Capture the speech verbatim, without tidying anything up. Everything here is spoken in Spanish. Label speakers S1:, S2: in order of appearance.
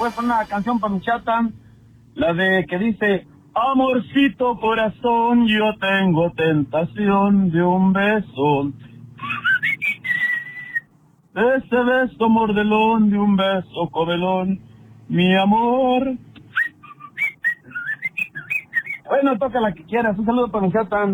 S1: puedes poner una canción para mi chata, la de que dice, amorcito corazón, yo tengo tentación de un beso. Ese beso mordelón de un beso cobelón, mi amor. Bueno, toca la que quieras. Un saludo para mi chata.